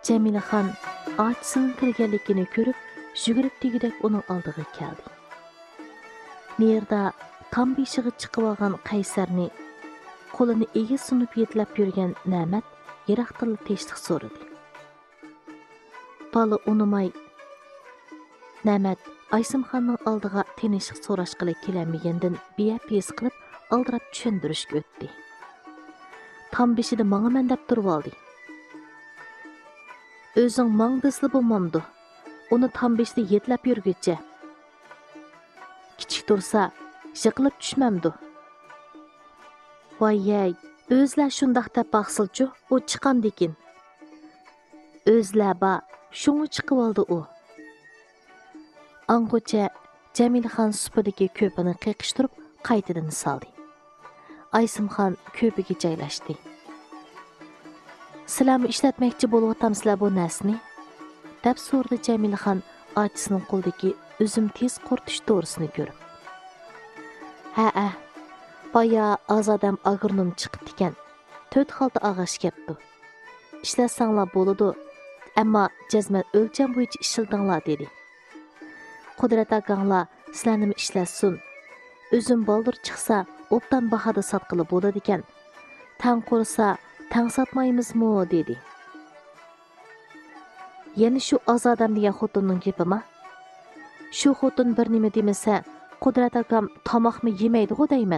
Cemilehan ağaçsının kirgenlikini görüp, жүгіріп дегідек оның алдыға келді. Nerda tam beşiği çıkıp alğan Qaysarni, қолыны egi sunup yetlap yürgen Nämet yeraqtırlı teşlik sorudu. Balı unumay, Nämet Aysimxanның aldığa tenişlik soraşqılı kelenmegenden biya pes qılıp aldırap düşündürüşke ötdi. Tam beşidi maňa men dep turup aldy. Özüň maňdysly bolmamdy. Onu tam beşte yetlap yürgüçe. Kiçik dursa, jıqılıp düşmemdi. Vay, özler şundaq dep baqsılçu, o çıqamdı ekin. Özler ba, şunu çıqıp aldı o. Anğuça, Cemilehan supidagi köpini qiqishtirib, qaytadan saldı. Aysimxan köpiga joylashdi. Sizlarmi ishlatmoqchi bo'lib o'tamsizlar bu narsani? Deb so'radi Cemilehan ochisining qo'lidagi üzüm tez qurtish to'risini ko'rib. Ha, baya az odam agronom chiqib ekan. 4 xalta og'ash kepti. Ishlasanglar bo'ladi, ammo jazman o'lcham bo'yicha ishildinglar dedi. Qudrat akanglar sizlarni ishlatsin. Üzüm baldur chiqsa, obdan bahada satqili bo'ladi ekan. Tang qursa, tang satmaymizmi dedi. Yani şu az adam degan xotinning gapimi? Şu xotin bir nima demasa, Qudrat akam tomoqni yemaydi-ku deyman.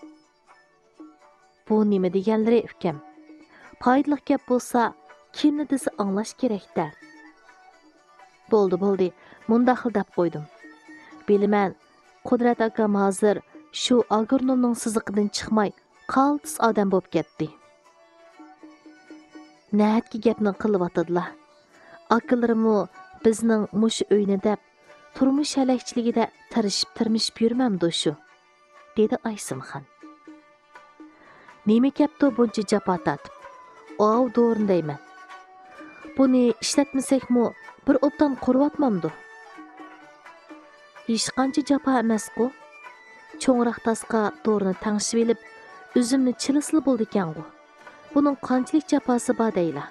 Bu nima deganlari ukam? Foydali gap bo'lsa, kimni desa anglash kerak-da. Bo'ldi, mundaqil deb qo'ydim. Bilaman, Qudrat akam hozir shu agronomning siziqidan chiqmay, qaltis odam bo'lib ketdi. Nahatki gapni qilyotdilar. Akılarımı bizning mush uyni deb turmush halakchiligida tirishib yurmamdi shu, dedi Aysimxon. Nima kapto buncha jafo tatib? Ov do'rindayman. Buni ishlatmasakmi bir obdan quriyotmamdi. Hech qancha jafo emas-ku. Cho'ngroq tasqa do'rini tangshib elib, üzümni chilisli bo'ldi ekan-ku. Buning qanchalik jafosi bor deylar.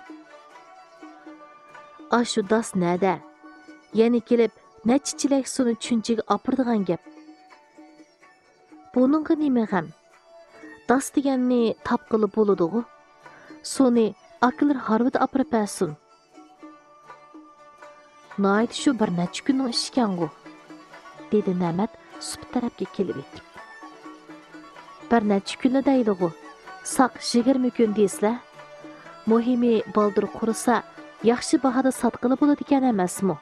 Aşu das näde? Yani kelip neççilek sunu çünçigi apırdıgan gap. Bununğa nime gam? Das deganni tapqılı boludugu. Suni akılır harvıda apırıp äsun. Nayt şu bir neçə günün işkengu, dedi Nämet sup tarapga kelip etip. Bir neçə günü deydigu. Saq 20 gün deysizlar. Muhimi baldır qurusa, yaxshi bahada satqılı bo'ladi ekan emasmi?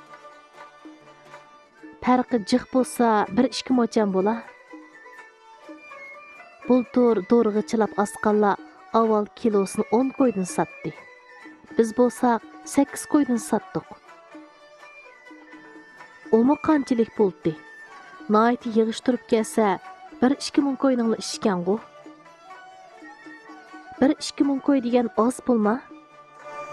Farqi jiq bo'lsa, 1-2 mo'cham bo'la. Bultur do'rg'ichilab asqanlar avval kilosini 10 qo'ydan satdi. Biz bo'lsak 8 qo'ydan satdik. Omu qanchalik bo'ldi? Nayti yig'ishtirib kelsa, 1-2 ming qo'yninglar ishkan-ku. 1-2 ming qo'y degan oz pulmi?